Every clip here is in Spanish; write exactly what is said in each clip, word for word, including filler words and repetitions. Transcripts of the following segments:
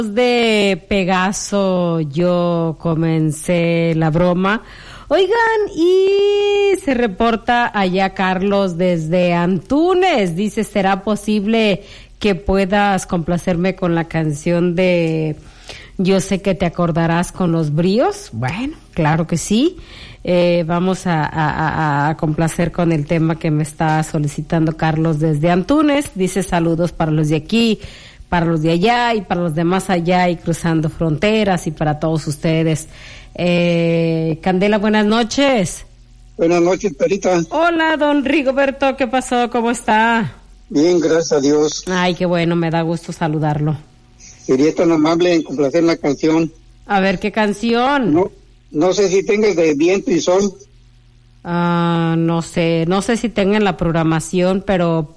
De Pegaso yo comencé la broma. Oigan, y se reporta allá Carlos desde Antunes. Dice, ¿será posible que puedas complacerme con la canción de Yo sé que te acordarás con los bríos? Bueno, claro que sí. Eh, vamos a, a, a complacer con el tema que me está solicitando Carlos desde Antunes. Dice, saludos para los de aquí, para los de allá y para los de más allá y cruzando fronteras y para todos ustedes. Eh, Candela, buenas noches. Buenas noches, Perita. Hola, don Rigoberto, ¿qué pasó? ¿Cómo está? Bien, gracias a Dios. Ay, qué bueno, me da gusto saludarlo. Sería tan amable en complacer la canción. A ver, ¿qué canción? No, no sé si tengas de Viento y Sol. Ah, no sé, no sé si tengan la programación, pero...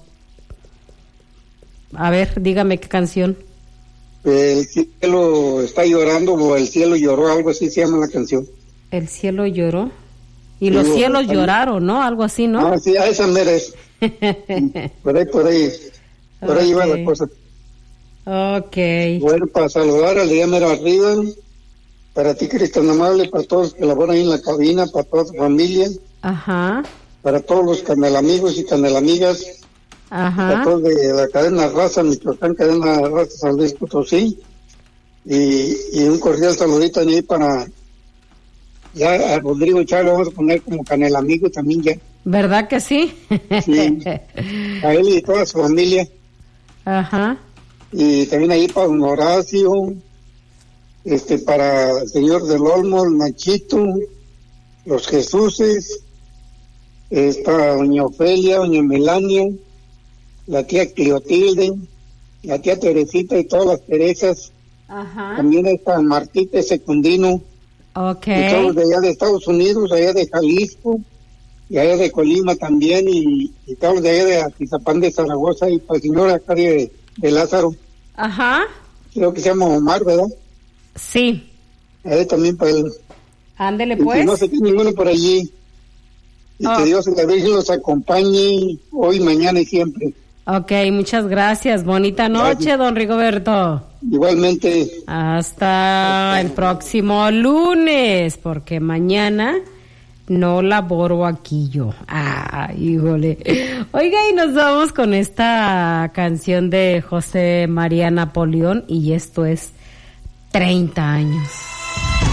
A ver, dígame qué canción. El cielo está llorando o el cielo lloró, algo así se llama la canción. El cielo lloró. Y los sí, cielos ahí lloraron, ¿no? Algo así, ¿no? Ah, sí, a esa mera es. Por ahí, por ahí. Por okay. ahí va la cosa. Ok. Bueno, para saludar al día mero arriba, para ti que eres tan amable, para todos que laboran ahí en la cabina, para toda tu familia. Ajá. Para todos los canelamigos y canelamigas. Ajá. Para todos de la cadena Raza, Michoacán, cadena Raza San Luis Potosí. Y, y un cordial saludito ahí para... Ya a Rodrigo Chávez lo vamos a poner como canelamigo también ya. ¿Verdad que sí? Sí. A él y toda su familia. Ajá. Y también ahí para don Horacio, este, para el señor del Olmo, el Nachito, los Jesuses, está doña Ofelia, doña Melania, la tía Cleotilde, la tía Teresita y todas las Teresas. Ajá. También está Martita Secundino. Okay. Y todos de allá de Estados Unidos, allá de Jalisco, y allá de Colima también, y, y todos de allá de Atizapán de Zaragoza, y para el señor acá de, de Lázaro. Ajá. Creo que se llama Omar, ¿verdad? Sí. Ahí también para él. Ándele pues. Y no sé qué ninguno por allí. Y oh. Que Dios y la Virgen los acompañe hoy, mañana y siempre. Ok, muchas gracias. Bonita noche, gracias. Don Rigoberto. Igualmente. Hasta el próximo lunes, porque mañana no laboro aquí yo. Ah, híjole. Oiga, y nos vamos con esta canción de José María Napoleón, y esto es treinta años.